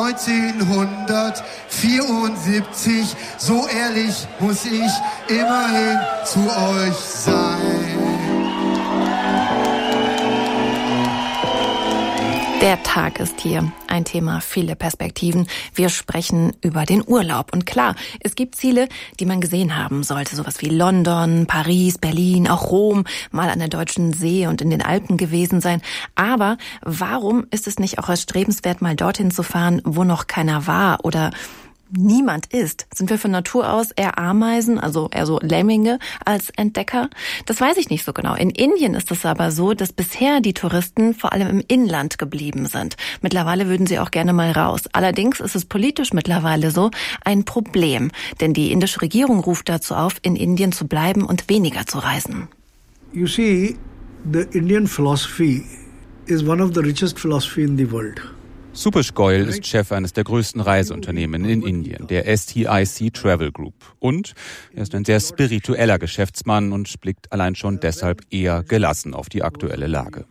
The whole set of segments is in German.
1974, so ehrlich muss ich immerhin zu euch sein. Der Tag ist hier. Ein Thema, viele Perspektiven. Wir sprechen über den Urlaub. Und klar, es gibt Ziele, die man gesehen haben sollte. Sowas wie London, Paris, Berlin, auch Rom, mal an der Deutschen See und in den Alpen gewesen sein. Aber warum ist es nicht auch erstrebenswert, mal dorthin zu fahren, wo noch keiner war oder niemand ist? Sind wir von Natur aus eher Ameisen, also eher so Lemminge als Entdecker? Das weiß ich nicht so genau. In Indien ist es aber so, dass bisher die Touristen vor allem im Inland geblieben sind. Mittlerweile würden sie auch gerne mal raus. Allerdings ist es politisch mittlerweile so ein Problem. Denn die indische Regierung ruft dazu auf, in Indien zu bleiben und weniger zu reisen. You see, the Indian philosophy is one of the richest philosophy in the world. Subhash Goyal ist Chef eines der größten Reiseunternehmen in Indien, der STIC Travel Group. Und er ist ein sehr spiritueller Geschäftsmann und blickt allein schon deshalb eher gelassen auf die aktuelle Lage.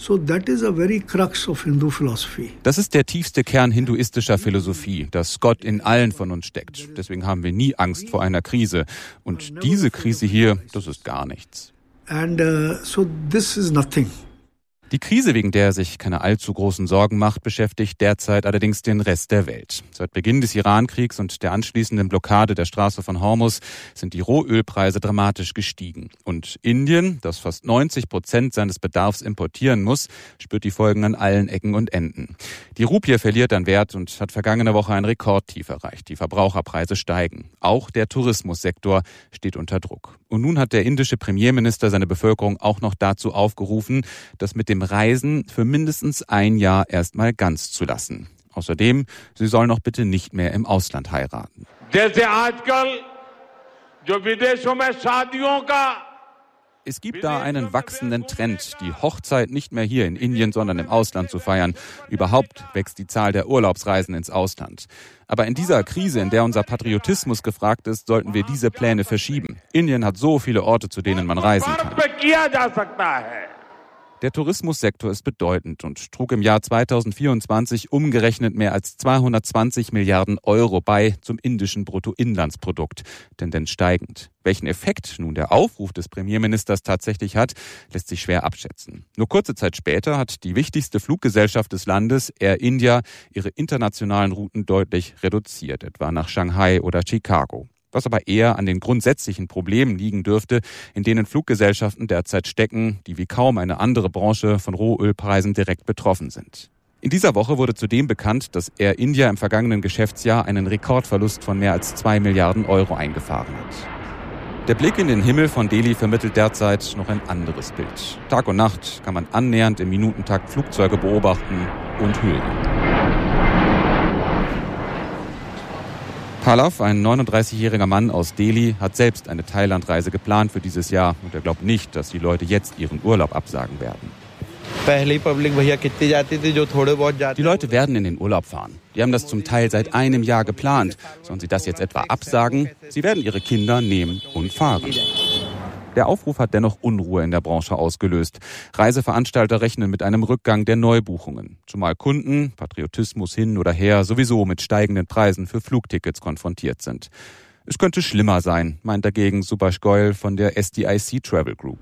Das ist der tiefste Kern hinduistischer Philosophie, dass Gott in allen von uns steckt. Deswegen haben wir nie Angst vor einer Krise. Und diese Krise hier, das ist gar nichts. So this is nothing. Die Krise, wegen der er sich keine allzu großen Sorgen macht, beschäftigt derzeit allerdings den Rest der Welt. Seit Beginn des Iran-Kriegs und der anschließenden Blockade der Straße von Hormuz sind die Rohölpreise dramatisch gestiegen. Und Indien, das fast 90% seines Bedarfs importieren muss, spürt die Folgen an allen Ecken und Enden. Die Rupie verliert an Wert und hat vergangene Woche ein Rekordtief erreicht. Die Verbraucherpreise steigen. Auch der Tourismussektor steht unter Druck. Und nun hat der indische Premierminister seine Bevölkerung auch noch dazu aufgerufen, das mit dem Reisen für mindestens ein Jahr erstmal ganz zu lassen. Außerdem, sie sollen auch bitte nicht mehr im Ausland heiraten. Es gibt da einen wachsenden Trend, die Hochzeit nicht mehr hier in Indien, sondern im Ausland zu feiern. Überhaupt wächst die Zahl der Urlaubsreisen ins Ausland. Aber in dieser Krise, in der unser Patriotismus gefragt ist, sollten wir diese Pläne verschieben. Indien hat so viele Orte, zu denen man reisen kann. Der Tourismussektor ist bedeutend und trug im Jahr 2024 umgerechnet mehr als 220 Milliarden Euro bei zum indischen Bruttoinlandsprodukt, Tendenz steigend. Welchen Effekt nun der Aufruf des Premierministers tatsächlich hat, lässt sich schwer abschätzen. Nur kurze Zeit später hat die wichtigste Fluggesellschaft des Landes, Air India, ihre internationalen Routen deutlich reduziert, etwa nach Shanghai oder Chicago. Was aber eher an den grundsätzlichen Problemen liegen dürfte, in denen Fluggesellschaften derzeit stecken, die wie kaum eine andere Branche von Rohölpreisen direkt betroffen sind. In dieser Woche wurde zudem bekannt, dass Air India im vergangenen Geschäftsjahr einen Rekordverlust von mehr als 2 Milliarden Euro eingefahren hat. Der Blick in den Himmel von Delhi vermittelt derzeit noch ein anderes Bild. Tag und Nacht kann man annähernd im Minutentakt Flugzeuge beobachten und hören. Pallav, ein 39-jähriger Mann aus Delhi, hat selbst eine Thailandreise geplant für dieses Jahr und er glaubt nicht, dass die Leute jetzt ihren Urlaub absagen werden. Die Leute werden in den Urlaub fahren. Die haben das zum Teil seit einem Jahr geplant. Sollen sie das jetzt etwa absagen? Sie werden ihre Kinder nehmen und fahren. Der Aufruf hat dennoch Unruhe in der Branche ausgelöst. Reiseveranstalter rechnen mit einem Rückgang der Neubuchungen. Zumal Kunden, Patriotismus hin oder her, sowieso mit steigenden Preisen für Flugtickets konfrontiert sind. Es könnte schlimmer sein, meint dagegen Subhash Goyal von der STIC Travel Group.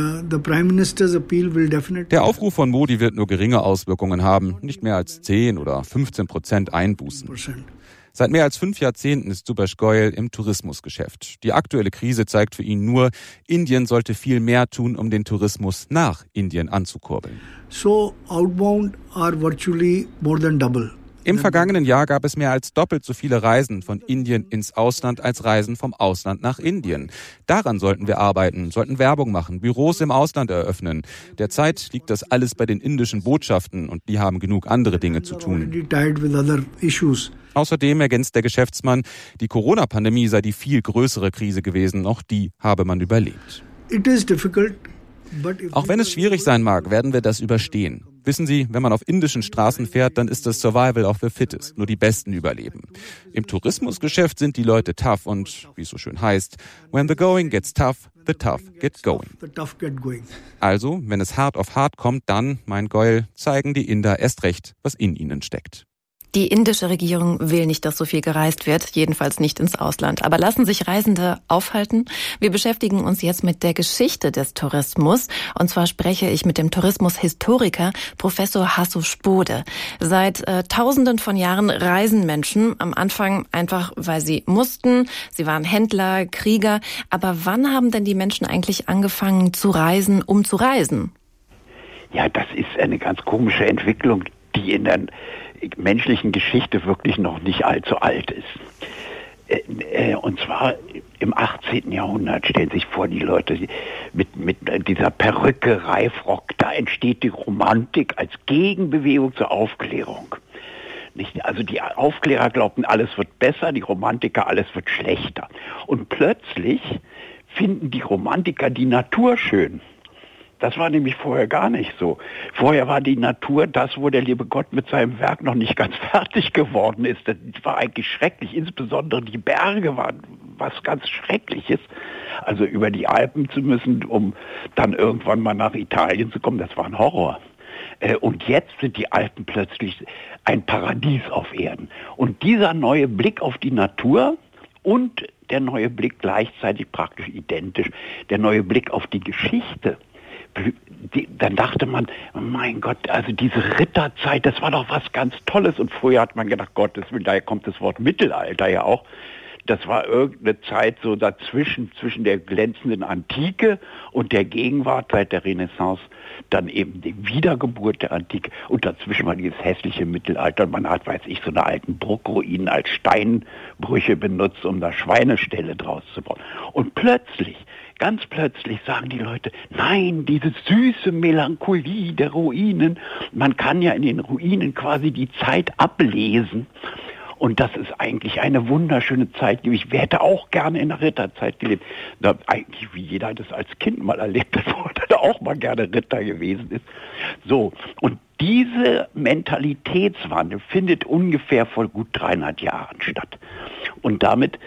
Der Aufruf von Modi wird nur geringe Auswirkungen haben, nicht mehr als 10 oder 15% Einbußen. Seit mehr als 5 Jahrzehnten ist Subhash Goyal im Tourismusgeschäft. Die aktuelle Krise zeigt für ihn nur, Indien sollte viel mehr tun, um den Tourismus nach Indien anzukurbeln. So outbound are virtually more than double. Im vergangenen Jahr gab es mehr als doppelt so viele Reisen von Indien ins Ausland als Reisen vom Ausland nach Indien. Daran sollten wir arbeiten, sollten Werbung machen, Büros im Ausland eröffnen. Derzeit liegt das alles bei den indischen Botschaften und die haben genug andere Dinge zu tun. Außerdem ergänzt der Geschäftsmann, die Corona-Pandemie sei die viel größere Krise gewesen, auch die habe man überlebt. Auch wenn es schwierig sein mag, werden wir das überstehen. Wissen Sie, wenn man auf indischen Straßen fährt, dann ist das Survival auch für Fittest. Nur die Besten überleben. Im Tourismusgeschäft sind die Leute tough und, wie es so schön heißt, when the going gets tough, the tough get going. Also, wenn es hart auf hart kommt, dann, mein Goyal, zeigen die Inder erst recht, was in ihnen steckt. Die indische Regierung will nicht, dass so viel gereist wird, jedenfalls nicht ins Ausland. Aber lassen sich Reisende aufhalten? Wir beschäftigen uns jetzt mit der Geschichte des Tourismus. Und zwar spreche ich mit dem Tourismushistoriker Professor Hasso Spode. Seit Tausenden von Jahren reisen Menschen, am Anfang einfach, weil sie mussten. Sie waren Händler, Krieger. Aber wann haben denn die Menschen eigentlich angefangen zu reisen, um zu reisen? Ja, das ist eine ganz komische Entwicklung, die in der menschlichen Geschichte wirklich noch nicht allzu alt ist. Und zwar im 18. Jahrhundert, stellen sich vor, die Leute mit dieser Perücke, Reifrock, da entsteht die Romantik als Gegenbewegung zur Aufklärung. Nicht? Also die Aufklärer glaubten, alles wird besser, die Romantiker, alles wird schlechter. Und plötzlich finden die Romantiker die Natur schön. Das war nämlich vorher gar nicht so. Vorher war die Natur das, wo der liebe Gott mit seinem Werk noch nicht ganz fertig geworden ist. Das war eigentlich schrecklich. Insbesondere die Berge waren was ganz Schreckliches. Also über die Alpen zu müssen, um dann irgendwann mal nach Italien zu kommen, das war ein Horror. Und jetzt sind die Alpen plötzlich ein Paradies auf Erden. Und dieser neue Blick auf die Natur und der neue Blick gleichzeitig praktisch identisch, der neue Blick auf die Geschichte, dann dachte man, mein Gott, also diese Ritterzeit, das war doch was ganz Tolles. Und früher hat man gedacht, Gottes Willen, daher kommt das Wort Mittelalter ja auch. Das war irgendeine Zeit so dazwischen, zwischen der glänzenden Antike und der Gegenwart seit der Renaissance, dann eben die Wiedergeburt der Antike. Und dazwischen war dieses hässliche Mittelalter. Und man hat, weiß ich, so eine alten Bruchruinen als Steinbrüche benutzt, um da Schweineställe draus zu bauen. Und plötzlich, ganz plötzlich sagen die Leute, nein, diese süße Melancholie der Ruinen, man kann ja in den Ruinen quasi die Zeit ablesen. Und das ist eigentlich eine wunderschöne Zeit. Ich hätte auch gerne in der Ritterzeit gelebt. Na, eigentlich, wie jeder das als Kind mal erlebt hat, wo er auch mal gerne Ritter gewesen ist. So, und diese Mentalitätswandel findet ungefähr vor gut 300 Jahren statt. Und damit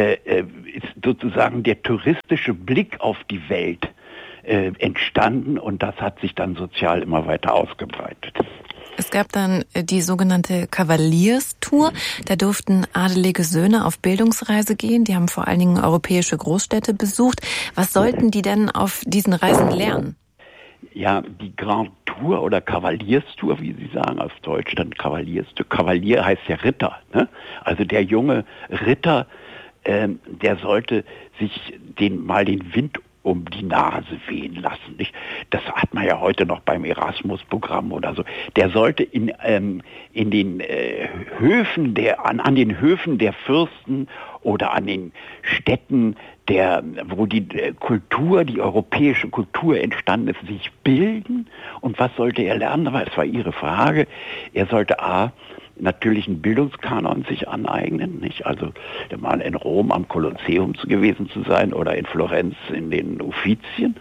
ist sozusagen der touristische Blick auf die Welt entstanden und das hat sich dann sozial immer weiter ausgebreitet. Es gab dann die sogenannte Kavalierstour. Da durften adelige Söhne auf Bildungsreise gehen. Die haben vor allen Dingen europäische Großstädte besucht. Was sollten die denn auf diesen Reisen lernen? Ja, die Grand Tour oder Kavalierstour, wie Sie sagen, auf Deutsch dann Kavalierstour. Kavalier heißt ja Ritter, ne? Also der junge Ritter, der sollte sich den Wind um die Nase wehen lassen. Nicht? Das hat man ja heute noch beim Erasmus-Programm oder so. Der sollte in den Höfen an den Höfen der Fürsten oder an den Städten, wo die Kultur, die europäische Kultur entstanden ist, sich bilden. Und was sollte er lernen? Aber es war Ihre Frage. Er sollte natürlich einen Bildungskanon sich aneignen, nicht? Also mal in Rom am Kolosseum gewesen zu sein oder in Florenz in den Uffizien.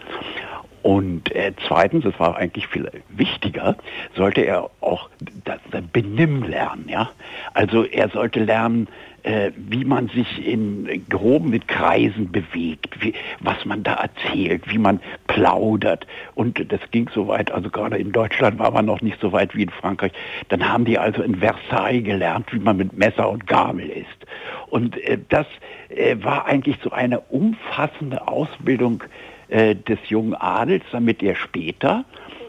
Und zweitens, das war eigentlich viel wichtiger, sollte er auch das Benimm lernen, ja. Also er sollte lernen, wie man sich in gehobenen Kreisen bewegt, was man da erzählt, wie man plaudert. Und das ging so weit, also gerade in Deutschland war man noch nicht so weit wie in Frankreich. Dann haben die also in Versailles gelernt, wie man mit Messer und Gabel isst. Und das war eigentlich so eine umfassende Ausbildung des jungen Adels, damit er später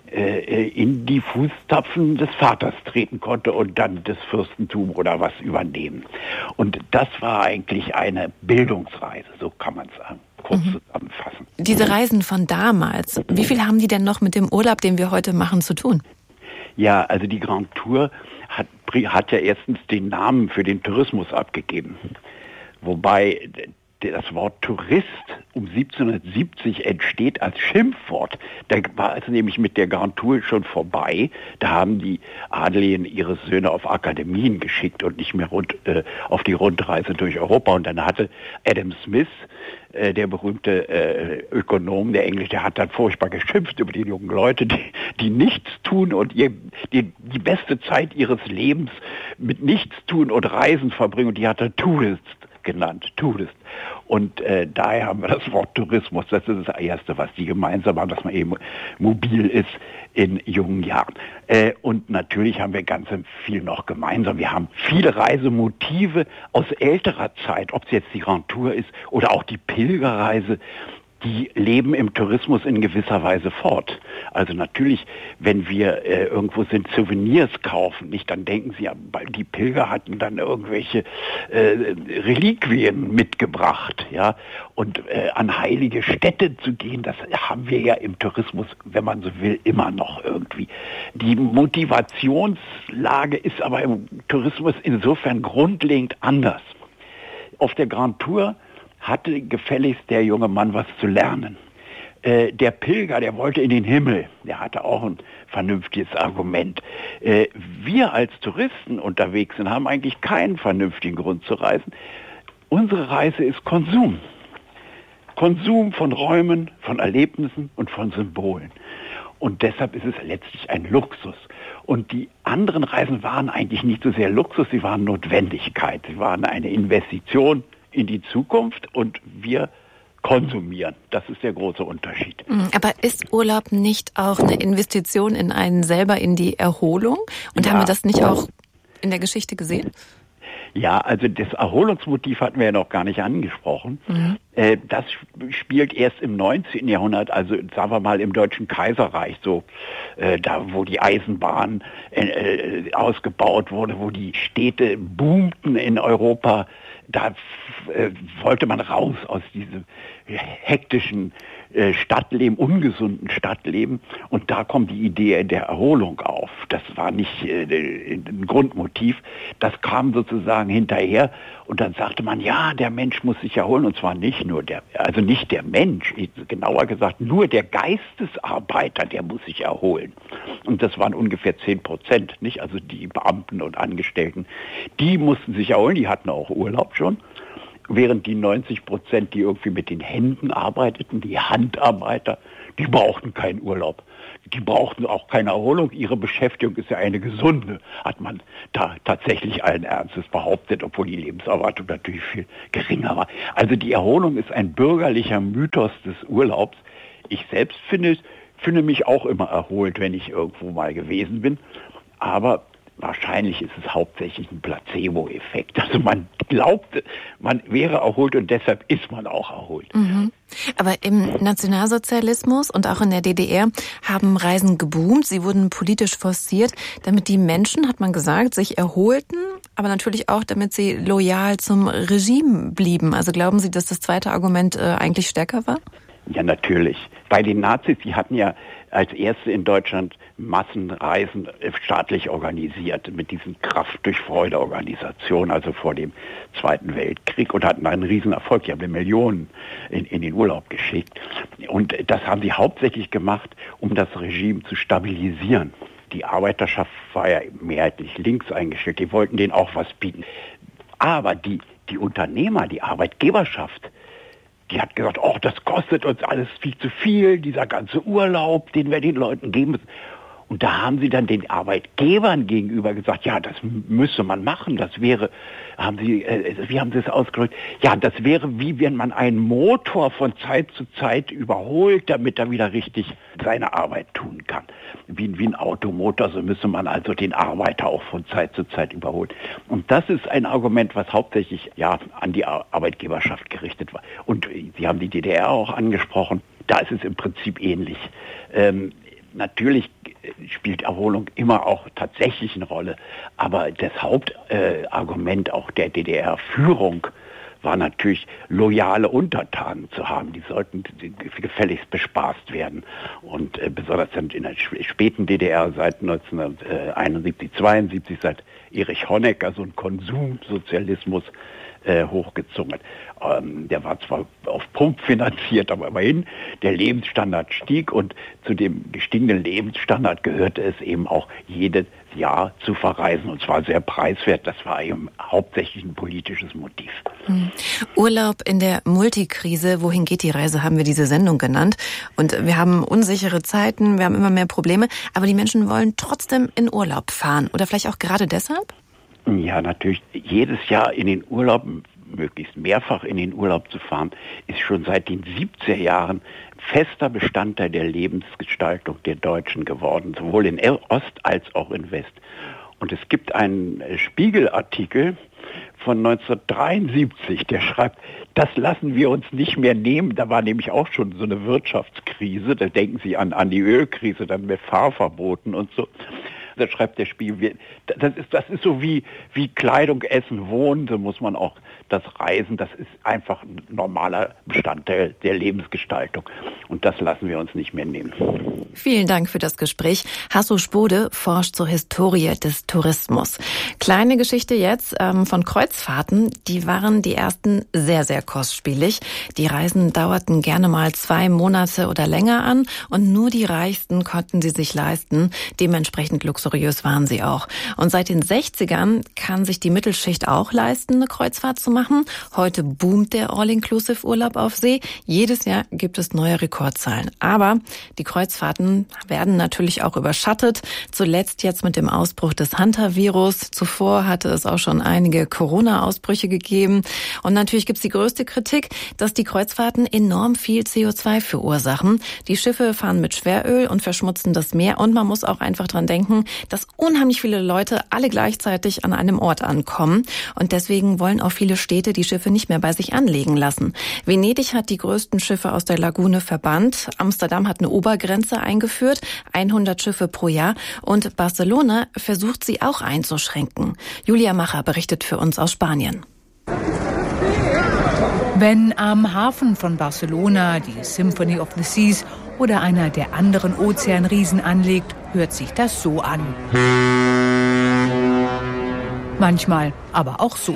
in die Fußstapfen des Vaters treten konnte und dann das Fürstentum oder was übernehmen. Und das war eigentlich eine Bildungsreise, so kann man es kurz zusammenfassen. Diese Reisen von damals, wie viel haben die denn noch mit dem Urlaub, den wir heute machen, zu tun? Ja, also die Grand Tour hat ja erstens den Namen für den Tourismus abgegeben. Wobei das Wort Tourist um 1770 entsteht als Schimpfwort. Da war es nämlich mit der Grand Tour schon vorbei. Da haben die Adeligen ihre Söhne auf Akademien geschickt und nicht mehr auf die Rundreise durch Europa. Und dann hatte Adam Smith, der berühmte Ökonom, der Englische, der hat dann furchtbar geschimpft über die jungen Leute, die nichts tun und die beste Zeit ihres Lebens mit nichts tun und Reisen verbringen. Und die hat er genannt, Tourist. Und daher haben wir das Wort Tourismus. Das ist das Erste, was die gemeinsam haben, dass man eben mobil ist in jungen Jahren. Und natürlich haben wir ganz viel noch gemeinsam. Wir haben viele Reisemotive aus älterer Zeit, ob es jetzt die Grand Tour ist oder auch die Pilgerreise. Die leben im Tourismus in gewisser Weise fort. Also natürlich, wenn wir irgendwo sind, Souvenirs kaufen, nicht, dann denken Sie, ja, die Pilger hatten dann irgendwelche Reliquien mitgebracht, ja. Und an heilige Städte zu gehen, das haben wir ja im Tourismus, wenn man so will, immer noch irgendwie. Die Motivationslage ist aber im Tourismus insofern grundlegend anders. Auf der Grand Tour hatte gefälligst der junge Mann was zu lernen. Der Pilger, der wollte in den Himmel, der hatte auch ein vernünftiges Argument. Wir als Touristen unterwegs sind, haben eigentlich keinen vernünftigen Grund zu reisen. Unsere Reise ist Konsum. Konsum von Räumen, von Erlebnissen und von Symbolen. Und deshalb ist es letztlich ein Luxus. Und die anderen Reisen waren eigentlich nicht so sehr Luxus, sie waren Notwendigkeit. Sie waren eine Investition in die Zukunft und wir konsumieren. Das ist der große Unterschied. Aber ist Urlaub nicht auch eine Investition in einen selber, in die Erholung? Und haben wir das nicht auch in der Geschichte gesehen? Ja, also das Erholungsmotiv hatten wir ja noch gar nicht angesprochen. Das spielt erst im 19. Jahrhundert, also sagen wir mal im Deutschen Kaiserreich, so da wo die Eisenbahn ausgebaut wurde, wo die Städte boomten in Europa, da wollte man raus aus diesem hektischen Stadtleben, ungesunden Stadtleben, und da kommt die Idee der Erholung auf. Das war nicht ein Grundmotiv, das kam sozusagen hinterher, und dann sagte man, ja, der Mensch muss sich erholen, und zwar nicht nur nicht der Mensch, genauer gesagt nur der Geistesarbeiter, der muss sich erholen. Und das waren ungefähr 10%, nicht? Also die Beamten und Angestellten, die mussten sich erholen, die hatten auch Urlaub schon. Während die 90%, die irgendwie mit den Händen arbeiteten, die Handarbeiter, die brauchten keinen Urlaub. Die brauchten auch keine Erholung. Ihre Beschäftigung ist ja eine gesunde, hat man da tatsächlich allen Ernstes behauptet, obwohl die Lebenserwartung natürlich viel geringer war. Also die Erholung ist ein bürgerlicher Mythos des Urlaubs. Ich selbst finde mich auch immer erholt, wenn ich irgendwo mal gewesen bin. Aber wahrscheinlich ist es hauptsächlich ein Placebo-Effekt. Also man glaubte, man wäre erholt und deshalb ist man auch erholt. Aber im Nationalsozialismus und auch in der DDR haben Reisen geboomt. Sie wurden politisch forciert, damit die Menschen, hat man gesagt, sich erholten, aber natürlich auch, damit sie loyal zum Regime blieben. Also glauben Sie, dass das zweite Argument eigentlich stärker war? Ja, natürlich. Bei den Nazis, die hatten ja als erste in Deutschland Massenreisen staatlich organisiert mit diesen Kraft-durch-Freude-Organisationen, also vor dem Zweiten Weltkrieg, und hatten einen Riesenerfolg. Die haben Millionen in den Urlaub geschickt. Und das haben sie hauptsächlich gemacht, um das Regime zu stabilisieren. Die Arbeiterschaft war ja mehrheitlich links eingestellt, die wollten denen auch was bieten. Aber die Unternehmer, die Arbeitgeberschaft, die hat gesagt, oh, das kostet uns alles viel zu viel, dieser ganze Urlaub, den wir den Leuten geben müssen. Und da haben sie dann den Arbeitgebern gegenüber gesagt, ja, das müsse man machen, das wäre, wie haben sie es ausgedrückt? Ja, das wäre wie wenn man einen Motor von Zeit zu Zeit überholt, damit er wieder richtig seine Arbeit tun kann. Wie ein Automotor, so müsse man also den Arbeiter auch von Zeit zu Zeit überholen. Und das ist ein Argument, was hauptsächlich an die Arbeitgeberschaft gerichtet war. Und Sie haben die DDR auch angesprochen, da ist es im Prinzip ähnlich. Natürlich spielt Erholung immer auch tatsächlich eine Rolle, aber das Hauptargument auch der DDR-Führung war natürlich, loyale Untertanen zu haben. Die sollten gefälligst bespaßt werden. Und besonders in der späten DDR seit 1971, 72, seit Erich Honecker so ein Konsumsozialismus hochgezogen hat. Der war zwar auf Pump finanziert, aber immerhin, der Lebensstandard stieg, und zu dem gestiegenen Lebensstandard gehörte es eben auch, jedes Jahr zu verreisen, und zwar sehr preiswert. Das war eben hauptsächlich ein politisches Motiv. Urlaub in der Multikrise, wohin geht die Reise, haben wir diese Sendung genannt. Und wir haben unsichere Zeiten, wir haben immer mehr Probleme, aber die Menschen wollen trotzdem in Urlaub fahren. Oder vielleicht auch gerade deshalb? Ja, natürlich. Jedes Jahr in den Urlaub möglichst mehrfach in den Urlaub zu fahren, ist schon seit den 70er Jahren fester Bestandteil der Lebensgestaltung der Deutschen geworden, sowohl in Ost als auch in West. Und es gibt einen Spiegelartikel von 1973, der schreibt, das lassen wir uns nicht mehr nehmen. Da war nämlich auch schon so eine Wirtschaftskrise, da denken Sie an die Ölkrise, dann mit Fahrverboten und so. Da schreibt der Spiegel, das ist so wie Kleidung, Essen, Wohnen, so muss man auch das Reisen, das ist einfach ein normaler Bestandteil der Lebensgestaltung. Und das lassen wir uns nicht mehr nehmen. Vielen Dank für das Gespräch. Hasso Spode forscht zur Historie des Tourismus. Kleine Geschichte jetzt von Kreuzfahrten. Die waren die ersten sehr, sehr kostspielig. Die Reisen dauerten gerne mal 2 Monate oder länger an und nur die Reichsten konnten sie sich leisten. Dementsprechend luxuriös waren sie auch. Und seit den 60ern kann sich die Mittelschicht auch leisten, eine Kreuzfahrt zu machen. Heute boomt der All-Inclusive-Urlaub auf See. Jedes Jahr gibt es neue Rekordzahlen. Aber die Kreuzfahrten werden natürlich auch überschattet. Zuletzt jetzt mit dem Ausbruch des Hantavirus. Zuvor hatte es auch schon einige Corona-Ausbrüche gegeben. Und natürlich gibt es die größte Kritik, dass die Kreuzfahrten enorm viel CO2 verursachen. Die Schiffe fahren mit Schweröl und verschmutzen das Meer. Und man muss auch einfach dran denken, dass unheimlich viele Leute alle gleichzeitig an einem Ort ankommen. Und deswegen wollen auch viele Städte die Schiffe nicht mehr bei sich anlegen lassen. Venedig hat die größten Schiffe aus der Lagune verbannt. Amsterdam hat eine Obergrenze eingeführt, 100 Schiffe pro Jahr. Und Barcelona versucht sie auch einzuschränken. Julia Macher berichtet für uns aus Spanien. Wenn am Hafen von Barcelona die Symphony of the Seas oder einer der anderen Ozeanriesen anlegt, hört sich das so an. Manchmal aber auch so.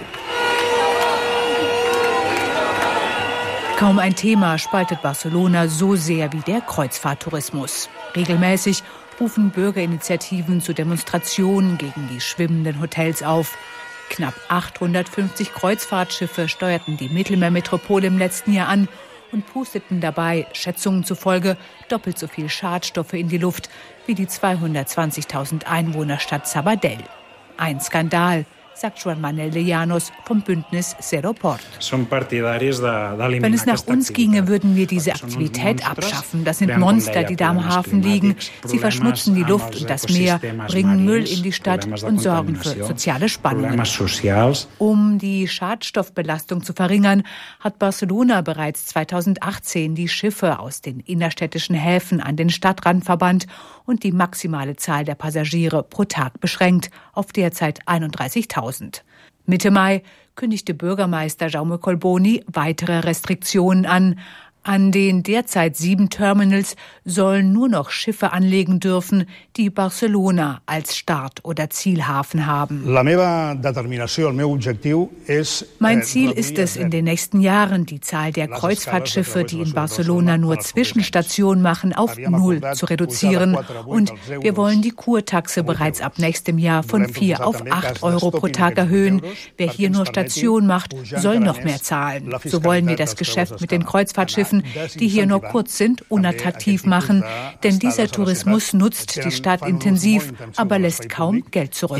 Kaum ein Thema spaltet Barcelona so sehr wie der Kreuzfahrttourismus. Regelmäßig rufen Bürgerinitiativen zu Demonstrationen gegen die schwimmenden Hotels auf. Knapp 850 Kreuzfahrtschiffe steuerten die Mittelmeermetropole im letzten Jahr an und pusteten dabei, Schätzungen zufolge, doppelt so viel Schadstoffe in die Luft wie die 220.000 Einwohnerstadt Sabadell. Ein Skandal, sagt Joan Manuel de Llanos vom Bündnis Zero Port. Wenn es nach uns ginge, würden wir diese Aktivität abschaffen. Das sind Monster, die da am Hafen liegen. Sie verschmutzen die Luft und das Meer, bringen Müll in die Stadt und sorgen für soziale Spannungen. Um die Schadstoffbelastung zu verringern, hat Barcelona bereits 2018 die Schiffe aus den innerstädtischen Häfen an den Stadtrand verbannt und die maximale Zahl der Passagiere pro Tag beschränkt auf derzeit 31.000. Mitte Mai kündigte Bürgermeister Jaume Colboni weitere Restriktionen an. An den derzeit 7 Terminals sollen nur noch Schiffe anlegen dürfen, die Barcelona als Start- oder Zielhafen haben. Mein Ziel ist es, in den nächsten Jahren die Zahl der Kreuzfahrtschiffe, die in Barcelona nur Zwischenstationen machen, auf 0 zu reduzieren. Und wir wollen die Kurtaxe bereits ab nächstem Jahr von 4 auf 8 Euro pro Tag erhöhen. Wer hier nur Station macht, soll noch mehr zahlen. So wollen wir das Geschäft mit den Kreuzfahrtschiffen, die hier nur kurz sind, unattraktiv machen. Denn dieser Tourismus nutzt die Stadt intensiv, aber lässt kaum Geld zurück.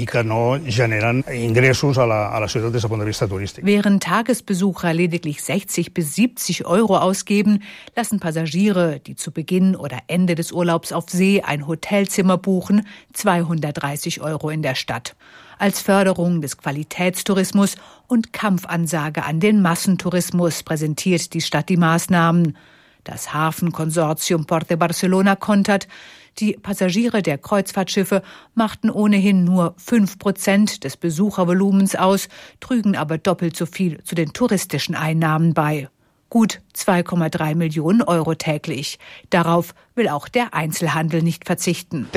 Während Tagesbesucher lediglich 60 bis 70 Euro ausgeben, lassen Passagiere, die zu Beginn oder Ende des Urlaubs auf See ein Hotelzimmer buchen, 230 Euro in der Stadt. Als Förderung des Qualitätstourismus und Kampfansage an den Massentourismus präsentiert die Stadt die Maßnahmen. Das Hafenkonsortium Port de Barcelona kontert, die Passagiere der Kreuzfahrtschiffe machten ohnehin nur 5% des Besuchervolumens aus, trügen aber doppelt so viel zu den touristischen Einnahmen bei. Gut 2,3 Millionen Euro täglich. Darauf will auch der Einzelhandel nicht verzichten.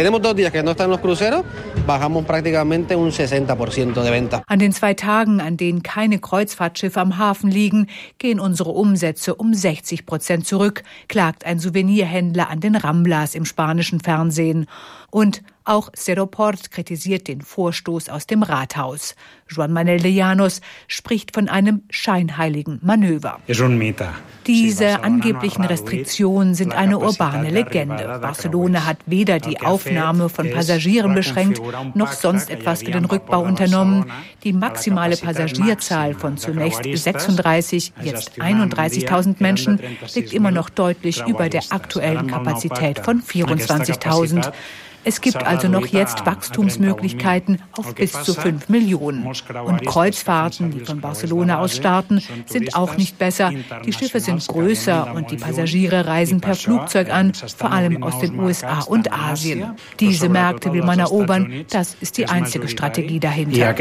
An den 2 Tagen, an denen keine Kreuzfahrtschiffe am Hafen liegen, gehen unsere Umsätze um 60% zurück, klagt ein Souvenirhändler an den Ramblas im spanischen Fernsehen. Und Auch Seroport kritisiert den Vorstoß aus dem Rathaus. Joan Manuel de Llanos spricht von einem scheinheiligen Manöver. Diese angeblichen Restriktionen sind eine urbane Legende. Barcelona hat weder die Aufnahme von Passagieren beschränkt, noch sonst etwas für den Rückbau unternommen. Die maximale Passagierzahl von zunächst 36, jetzt 31.000 Menschen liegt immer noch deutlich über der aktuellen Kapazität von 24.000. Es gibt also noch jetzt Wachstumsmöglichkeiten auf bis zu 5 Millionen. Und Kreuzfahrten, die von Barcelona aus starten, sind auch nicht besser. Die Schiffe sind größer und die Passagiere reisen per Flugzeug an, vor allem aus den USA und Asien. Diese Märkte will man erobern, das ist die einzige Strategie dahinter.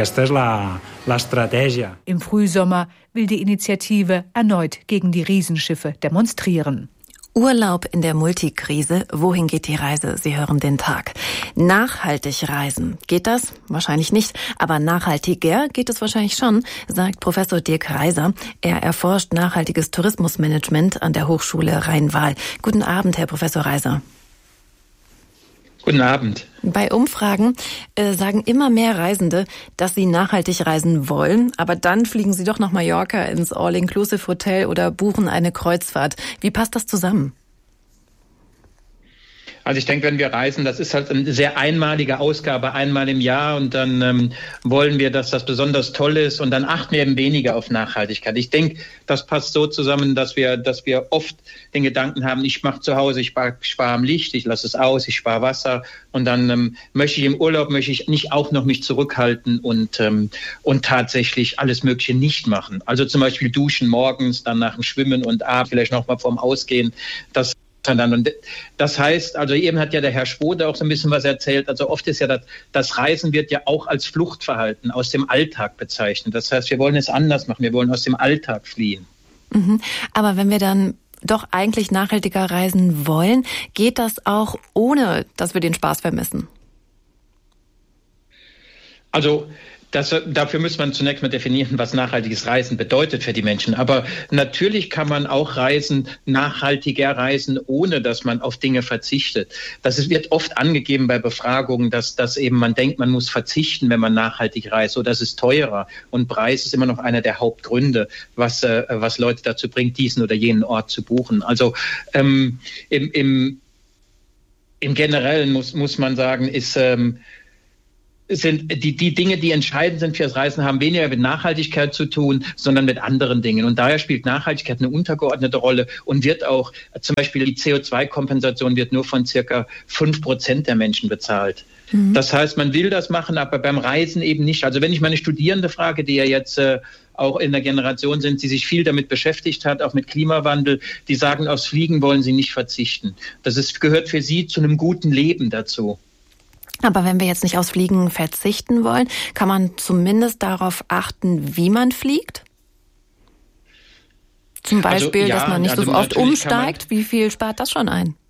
Im Frühsommer will die Initiative erneut gegen die Riesenschiffe demonstrieren. Urlaub in der Multikrise. Wohin geht die Reise? Sie hören den Tag. Nachhaltig reisen. Geht das? Wahrscheinlich nicht. Aber nachhaltiger geht es wahrscheinlich schon, sagt Professor Dirk Reiser. Er erforscht nachhaltiges Tourismusmanagement an der Hochschule Rhein-Waal. Guten Abend, Herr Professor Reiser. Guten Abend. Bei Umfragen sagen immer mehr Reisende, dass sie nachhaltig reisen wollen, aber dann fliegen sie doch nach Mallorca ins All-Inclusive-Hotel oder buchen eine Kreuzfahrt. Wie passt das zusammen? Also ich denke, wenn wir reisen, das ist halt eine sehr einmalige Ausgabe, einmal im Jahr, und dann wollen wir, dass das besonders toll ist, und dann achten wir eben weniger auf Nachhaltigkeit. Ich denke, das passt so zusammen, dass wir oft den Gedanken haben, ich mache zu Hause, ich spare am Licht, ich lasse es aus, ich spare Wasser, und dann möchte ich im Urlaub nicht auch noch mich zurückhalten und tatsächlich alles Mögliche nicht machen. Also zum Beispiel duschen morgens, dann nach dem Schwimmen und abends vielleicht noch mal vorm Ausgehen. Und das heißt, also eben hat ja der Herr Schwode auch so ein bisschen was erzählt, also oft ist ja das Reisen wird ja auch als Fluchtverhalten aus dem Alltag bezeichnet. Das heißt, wir wollen es anders machen, wir wollen aus dem Alltag fliehen. Aber wenn wir dann doch eigentlich nachhaltiger reisen wollen, geht das auch ohne, dass wir den Spaß vermissen? Also dafür muss man zunächst mal definieren, was nachhaltiges Reisen bedeutet für die Menschen. Aber natürlich kann man auch nachhaltiger reisen, ohne dass man auf Dinge verzichtet. Wird oft angegeben bei Befragungen, dass eben man denkt, man muss verzichten, wenn man nachhaltig reist, oder das ist teurer. Und Preis ist immer noch einer der Hauptgründe, was Leute dazu bringt, diesen oder jenen Ort zu buchen. Also im Generellen muss man sagen, sind die Dinge, die entscheidend sind fürs Reisen, haben weniger mit Nachhaltigkeit zu tun, sondern mit anderen Dingen. Und daher spielt Nachhaltigkeit eine untergeordnete Rolle und wird auch, zum Beispiel die CO2-Kompensation wird nur von circa 5% der Menschen bezahlt. Das heißt, man will das machen, aber beim Reisen eben nicht. Also wenn ich meine Studierende frage, die ja jetzt auch in der Generation sind, die sich viel damit beschäftigt hat, auch mit Klimawandel, die sagen, aufs Fliegen wollen sie nicht verzichten. Gehört für sie zu einem guten Leben dazu. Aber wenn wir jetzt nicht aufs Fliegen verzichten wollen, kann man zumindest darauf achten, wie man fliegt? Zum Beispiel, dass man nicht so oft umsteigt. Wie viel spart das schon ein?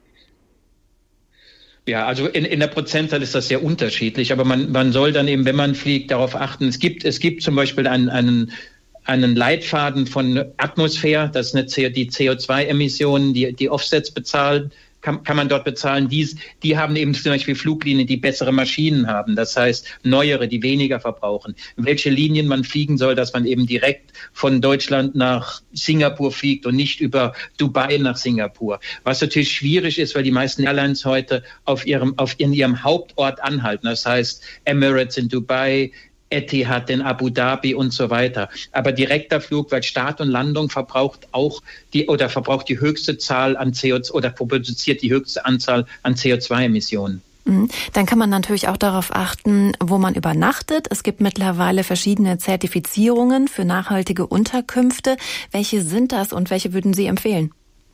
Ja, also in der Prozentzahl ist das sehr unterschiedlich. Aber man soll dann eben, wenn man fliegt, darauf achten. Es gibt zum Beispiel einen Leitfaden von Atmosphäre, das ist die CO2-Emissionen, die Offsets bezahlen. Kann man dort bezahlen. Die haben eben zum Beispiel Fluglinien, die bessere Maschinen haben. Das heißt, neuere, die weniger verbrauchen. Welche Linien man fliegen soll, dass man eben direkt von Deutschland nach Singapur fliegt und nicht über Dubai nach Singapur. Was natürlich schwierig ist, weil die meisten Airlines heute in ihrem Hauptort anhalten. Das heißt, Emirates in Dubai, Etihad in Abu Dhabi und so weiter. Aber direkter Flug, weil Start und Landung verbraucht die höchste Zahl an CO2 oder produziert die höchste Anzahl an CO2-Emissionen. Dann kann man natürlich auch darauf achten, wo man übernachtet. Es gibt mittlerweile verschiedene Zertifizierungen für nachhaltige Unterkünfte. Welche sind das und welche würden Sie empfehlen?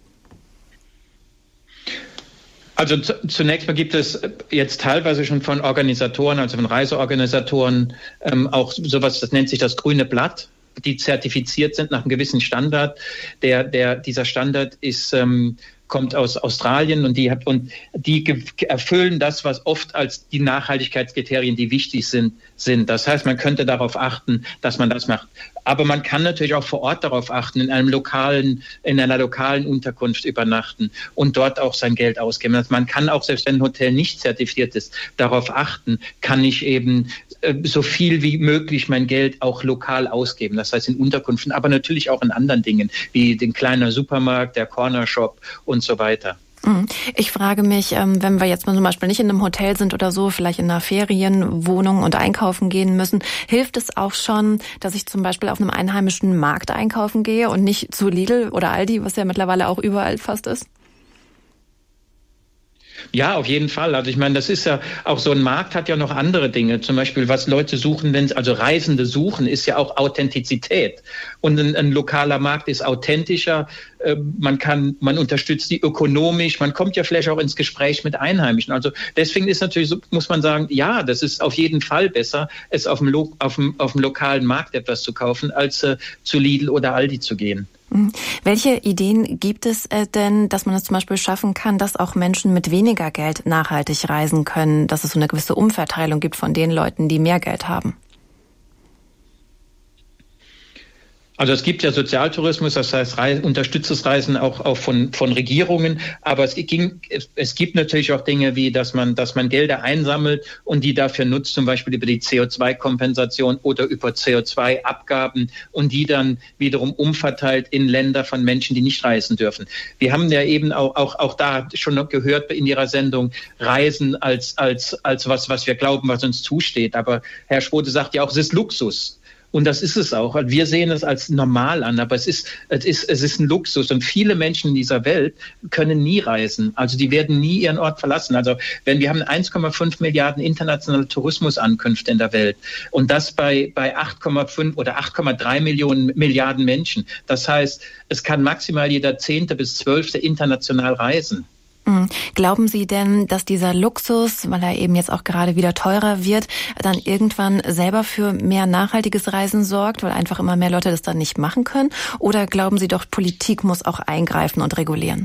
Also zunächst mal gibt es jetzt teilweise schon von Organisatoren, also von Reiseorganisatoren, auch sowas, das nennt sich das grüne Blatt, die zertifiziert sind nach einem gewissen Standard. Dieser Standard ist kommt aus Australien und die erfüllen das, was oft als die Nachhaltigkeitskriterien, die wichtig sind. Das heißt, man könnte darauf achten, dass man das macht. Aber man kann natürlich auch vor Ort darauf achten, in einer lokalen Unterkunft übernachten und dort auch sein Geld ausgeben. Also man kann auch, selbst wenn ein Hotel nicht zertifiziert ist, darauf achten, kann ich eben so viel wie möglich mein Geld auch lokal ausgeben. Das heißt in Unterkünften, aber natürlich auch in anderen Dingen, wie den kleinen Supermarkt, der Cornershop und so weiter. Ich frage mich, wenn wir jetzt mal zum Beispiel nicht in einem Hotel sind oder so, vielleicht in einer Ferienwohnung und einkaufen gehen müssen, hilft es auch schon, dass ich zum Beispiel auf einem einheimischen Markt einkaufen gehe und nicht zu Lidl oder Aldi, was ja mittlerweile auch überall fast ist? Ja, auf jeden Fall. Also ich meine, das ist ja auch so, ein Markt hat ja noch andere Dinge. Zum Beispiel, was Leute suchen, also Reisende suchen, ist ja auch Authentizität. Und ein lokaler Markt ist authentischer. Man unterstützt die ökonomisch. Man kommt ja vielleicht auch ins Gespräch mit Einheimischen. Also deswegen ist natürlich so, muss man sagen, ja, das ist auf jeden Fall besser, es auf dem lokalen Markt etwas zu kaufen, als zu Lidl oder Aldi zu gehen. Welche Ideen gibt es denn, dass man es zum Beispiel schaffen kann, dass auch Menschen mit weniger Geld nachhaltig reisen können, dass es so eine gewisse Umverteilung gibt von den Leuten, die mehr Geld haben? Also es gibt ja Sozialtourismus, das heißt unterstütztes Reisen auch von Regierungen, aber es gibt natürlich auch Dinge wie, dass man Gelder einsammelt und die dafür nutzt, zum Beispiel über die CO2-Kompensation oder über CO2-Abgaben und die dann wiederum umverteilt in Länder von Menschen, die nicht reisen dürfen. Wir haben ja eben auch da schon noch gehört in Ihrer Sendung, Reisen als was wir glauben, was uns zusteht. Aber Herr Schrote sagt ja auch, es ist Luxus. Und das ist es auch. Wir sehen es als normal an, aber es ist ein Luxus. Und viele Menschen in dieser Welt können nie reisen. Also die werden nie ihren Ort verlassen. Also wir haben 1,5 Milliarden internationale Tourismusankünfte in der Welt. Und das bei 8,5 oder 8,3 Milliarden Menschen. Das heißt, es kann maximal jeder 10. bis 12. international reisen. Glauben Sie denn, dass dieser Luxus, weil er eben jetzt auch gerade wieder teurer wird, dann irgendwann selber für mehr nachhaltiges Reisen sorgt, weil einfach immer mehr Leute das dann nicht machen können? Oder glauben Sie doch, Politik muss auch eingreifen und regulieren?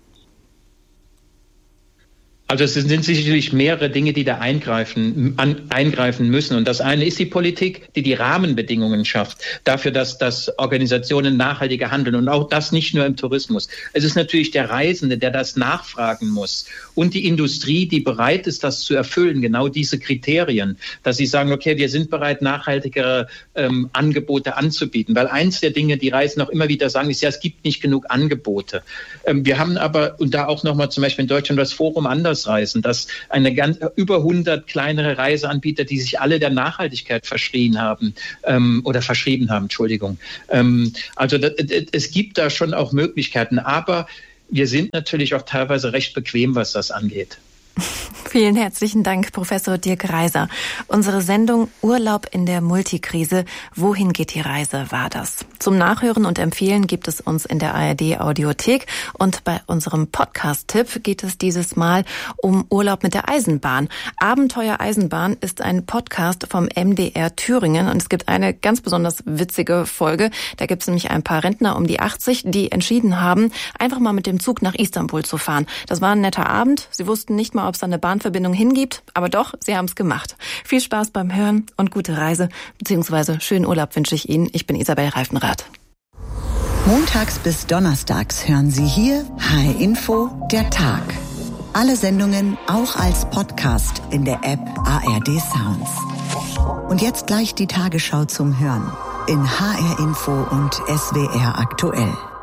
Also es sind sicherlich mehrere Dinge, die da eingreifen müssen. Und das eine ist die Politik, die Rahmenbedingungen schafft dafür, dass Organisationen nachhaltiger handeln. Und auch das nicht nur im Tourismus. Es ist natürlich der Reisende, der das nachfragen muss. Und die Industrie, die bereit ist, das zu erfüllen, genau diese Kriterien. Dass sie sagen, okay, wir sind bereit, nachhaltigere Angebote anzubieten. Weil eins der Dinge, die Reisenden auch immer wieder sagen, ist ja, es gibt nicht genug Angebote. Wir haben aber, und da auch nochmal zum Beispiel in Deutschland das Forum Andersreisen, dass über 100 kleinere Reiseanbieter, die sich alle der Nachhaltigkeit verschrieben haben, Entschuldigung. Also es gibt da schon auch Möglichkeiten, aber wir sind natürlich auch teilweise recht bequem, was das angeht. Vielen herzlichen Dank, Professor Dirk Reiser. Unsere Sendung Urlaub in der Multikrise. Wohin geht die Reise, war das? Zum Nachhören und Empfehlen gibt es uns in der ARD-Audiothek. Und bei unserem Podcast-Tipp geht es dieses Mal um Urlaub mit der Eisenbahn. Abenteuer Eisenbahn ist ein Podcast vom MDR Thüringen. Und es gibt eine ganz besonders witzige Folge. Da gibt es nämlich ein paar Rentner um die 80, die entschieden haben, einfach mal mit dem Zug nach Istanbul zu fahren. Das war ein netter Abend. Sie wussten nicht mal, ob es da eine Bahnverbindung hingibt, aber doch, sie haben es gemacht. Viel Spaß beim Hören und gute Reise, beziehungsweise schönen Urlaub wünsche ich Ihnen. Ich bin Isabel Reifenrath. Montags bis donnerstags hören Sie hier HR Info, der Tag. Alle Sendungen auch als Podcast in der App ARD Sounds. Und jetzt gleich die Tagesschau zum Hören in HR Info und SWR aktuell.